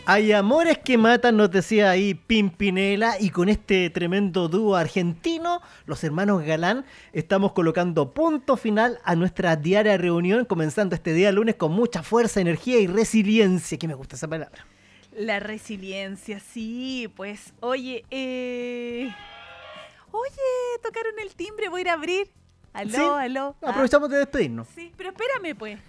Hay amores que matan, nos decía ahí Pimpinela, y con este tremendo dúo argentino, los hermanos Galán, estamos colocando punto final a nuestra diaria reunión, comenzando este día lunes con mucha fuerza, energía y resiliencia, que me gusta esa palabra. La resiliencia, sí, pues, oye, tocaron el timbre, voy a ir a abrir. Aló, ¿Sí? aló. Aprovechamos de despedirnos. Sí, pero espérame, pues.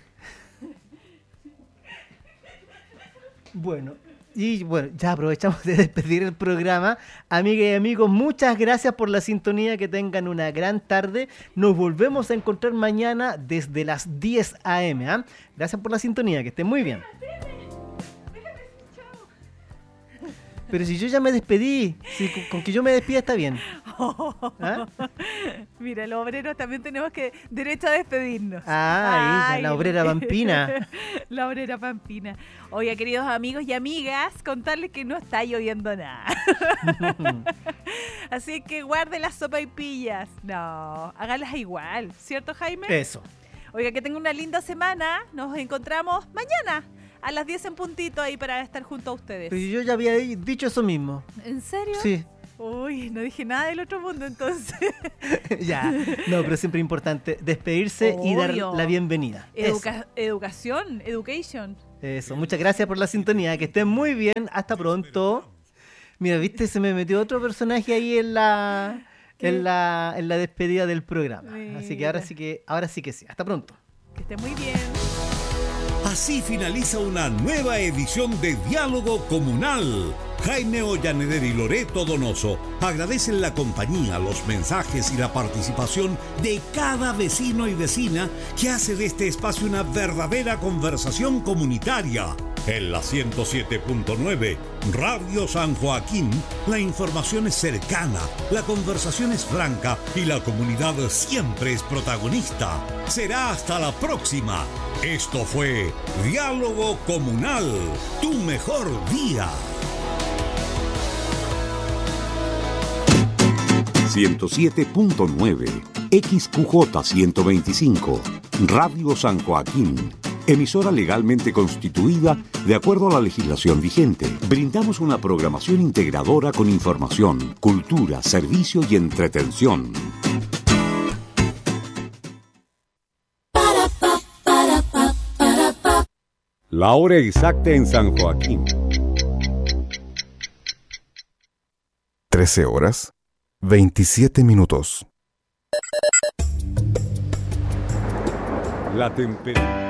Bueno, ya aprovechamos de despedir el programa. Amigas y amigos, muchas gracias por la sintonía, que tengan una gran tarde. Nos volvemos a encontrar mañana desde las 10 a.m. ¿eh? Gracias por la sintonía, que estén muy bien. Pero si yo ya me despedí, si con que yo me despida está bien. ¿Ah? Mira, los obreros también tenemos derecho a despedirnos. Ella, la obrera pampina. La obrera pampina. Oiga, queridos amigos y amigas, contarles que no está lloviendo nada. Así que guarden las sopaipillas. No, háganlas igual, ¿cierto, Jaime? Eso. Oiga, que tengan una linda semana. Nos encontramos mañana a las 10 en puntito ahí para estar junto a ustedes. Pero yo ya había dicho eso mismo. ¿En serio? Sí. Uy, no dije nada del otro mundo entonces. Ya, no, pero siempre es importante despedirse. Obvio. Y dar la bienvenida. Education. Eso, muchas gracias por la sintonía, que estén muy bien, hasta pronto. Mira, viste, se me metió otro personaje ahí en la despedida del programa. Mira. Así que ahora sí que sí. Hasta pronto. Que esté muy bien. Así finaliza una nueva edición de Diálogo Comunal. Jaime Ollaneder y Loreto Donoso agradecen la compañía, los mensajes y la participación de cada vecino y vecina que hace de este espacio una verdadera conversación comunitaria. En la 107.9, Radio San Joaquín, la información es cercana, la conversación es franca y la comunidad siempre es protagonista. Será hasta la próxima. Esto fue Diálogo Comunal, tu mejor día. 107.9 XQJ 125 Radio San Joaquín, emisora legalmente constituida de acuerdo a la legislación vigente. Brindamos una programación integradora con información, cultura, servicio y entretención. La hora exacta en San Joaquín. 13:27. La temperatura.